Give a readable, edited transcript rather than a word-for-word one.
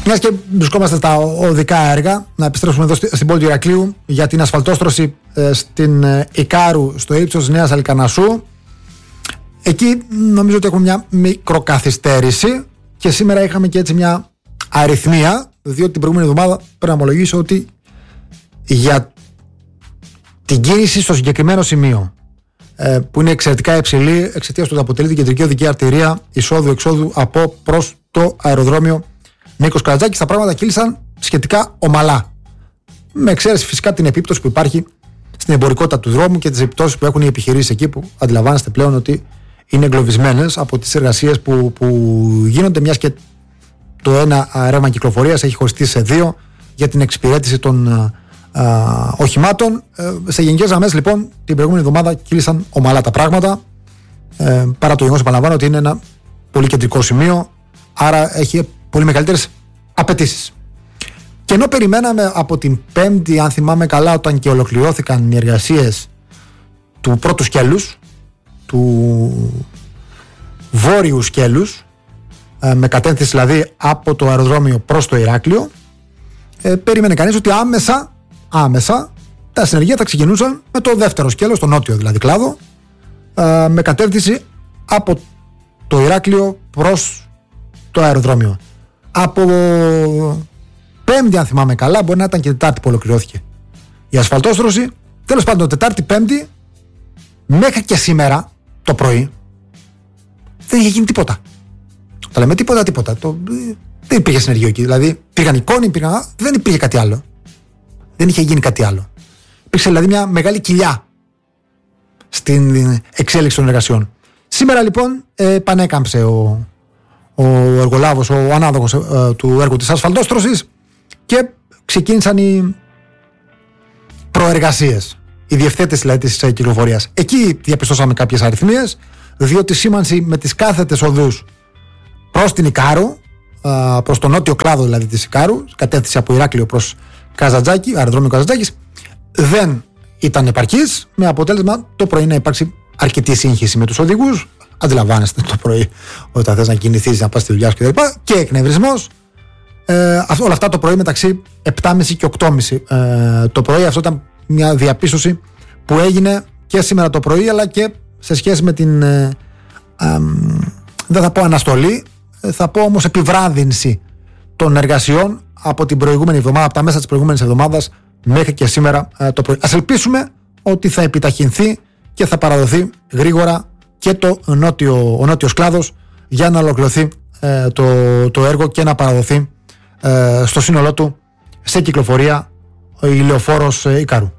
Μιας και βρισκόμαστε στα οδικά έργα, να επιστρέψουμε εδώ στην πόλη του Ηρακλείου για την ασφαλτόστρωση στην Ικάρου, στο ύψος Νέας Αλικανασσού. Εκεί νομίζω ότι έχουμε μια μικροκαθυστέρηση και σήμερα είχαμε και έτσι μια αριθμία, διότι την προηγούμενη εβδομάδα πρέπει να ομολογήσω ότι για την κίνηση στο συγκεκριμένο σημείο, που είναι εξαιρετικά υψηλή εξαιτίας του ότι αποτελεί την κεντρική οδική αρτηρία εισόδου-εξόδου από προς το αεροδρόμιο Νίκος Καρατζάκης, τα πράγματα κύλησαν σχετικά ομαλά. Με εξαίρεση φυσικά την επίπτωση που υπάρχει στην εμπορικότητα του δρόμου και τις επιπτώσεις που έχουν οι επιχειρήσεις εκεί, που αντιλαμβάνεστε πλέον ότι είναι εγκλωβισμένες από τις εργασίες που γίνονται, μιας και το ένα ρεύμα κυκλοφορίας έχει χωριστεί σε δύο για την εξυπηρέτηση των οχημάτων. Σε γενικές γραμμές λοιπόν την προηγούμενη εβδομάδα κύλησαν ομαλά τα πράγματα, παρά το γεγονός, επαναλαμβάνω, ότι είναι ένα πολύ κεντρικό σημείο, άρα έχει πολύ μεγαλύτερες απαιτήσεις. Και ενώ περιμέναμε από την Πέμπτη, αν θυμάμαι καλά, όταν και ολοκληρώθηκαν οι εργασίες του πρώτου σκέλους, του βόρειου σκέλους, με κατεύθυνση δηλαδή από το αεροδρόμιο προς το Ηράκλειο, περίμενε κανείς ότι άμεσα τα συνεργεία θα ξεκινούσαν με το δεύτερο σκέλος, το νότιο δηλαδή κλάδο, με κατεύθυνση από το Ηράκλειο προς το αεροδρόμιο. Από Πέμπτη, αν θυμάμαι καλά, μπορεί να ήταν και Τετάρτη που ολοκληρώθηκε η ασφαλτόστρωση. Τέλος πάντων, Τετάρτη, Πέμπτη, μέχρι και σήμερα το πρωί δεν είχε γίνει τίποτα. Τα λέμε τίποτα. Δεν υπήρχε συνεργείο εκεί. Δηλαδή, πήγαν εικόνοι, δεν υπήρχε κάτι άλλο. Δεν είχε γίνει κάτι άλλο. Υπήρξε δηλαδή μια μεγάλη κοιλιά στην εξέλιξη των εργασιών. Σήμερα λοιπόν πανέκαμψε ο εργολάβος, ο ανάδοχος του έργου της ασφαλτόστρωσης, και ξεκίνησαν οι προεργασίες, οι διευθέτες δηλαδή της κυκλοφορίας. Εκεί διαπιστώσαμε κάποιες αριθμίες, διότι σήμανση με τις κάθετες οδούς προς την Ικάρου, προς τον νότιο κλάδο δηλαδή της Ικάρου, κατεύθυνση από Ηράκλειο προς Καζαντζάκη, αεροδρόμιο Καζαντζάκης, δεν ήταν επαρκής, με αποτέλεσμα το πρωί να υπάρξει αρκετή σύγχυση με τους οδηγούς. Αντιλαμβάνεστε το πρωί όταν θες να κινηθείς, να πας στη δουλειά σου κτλ. Και εκνευρισμός. Όλα αυτά το πρωί μεταξύ 7.30 και 8.30 το πρωί. Αυτό ήταν μια διαπίστωση που έγινε και σήμερα το πρωί, αλλά και σε σχέση με την δεν θα πω αναστολή, θα πω όμως επιβράδυνση των εργασιών από την προηγούμενη εβδομάδα, από τα μέσα της προηγούμενης εβδομάδας μέχρι και σήμερα το πρωί. Ας ελπίσουμε ότι θα επιταχυνθεί και θα παραδοθεί γρήγορα και ο νότιος κλάδος για να ολοκληρωθεί το έργο και να παραδοθεί στο σύνολό του σε κυκλοφορία η λεωφόρος Ικάρου.